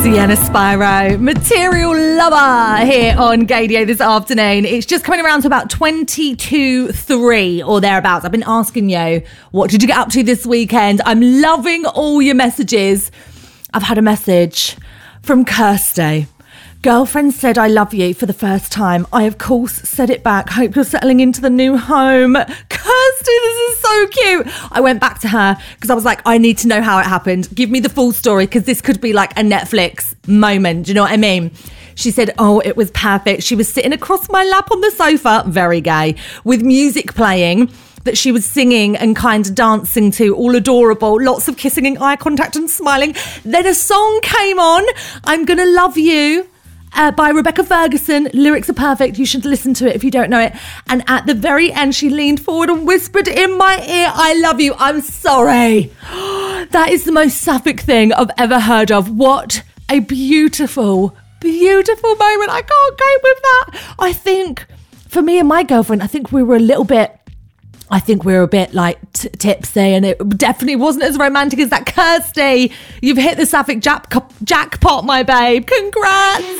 Sienna Spyro, Material Lover, here on Gaydio this afternoon. It's just coming around to about 22:03 or thereabouts. I've been asking you, what did you get up to this weekend? I'm loving all your messages. I've had a message from Kirsty. Girlfriend said I love you for the first time. I, of course, said it back. Hope you're settling into the new home. Kirsty, this is so cute. I went back to her because I was like, I need to know how it happened. Give me the full story because this could be like a Netflix moment. Do you know what I mean? She said, oh, it was perfect. She was sitting across my lap on the sofa, very gay, with music playing that she was singing and kind of dancing to, all adorable, lots of kissing and eye contact and smiling. Then a song came on, I'm Gonna Love You, by Rebecca Ferguson. Lyrics are perfect. You should listen to it if you don't know it. And at the very end, she leaned forward and whispered in my ear, I love you. I'm sorry. That is the most sapphic thing I've ever heard of. What a beautiful, beautiful moment. I can't cope with that. I think for me and my girlfriend, I think we were a bit like tipsy, and it definitely wasn't as romantic as that. Kirsty, you've hit the sapphic jackpot, my babe. Congrats.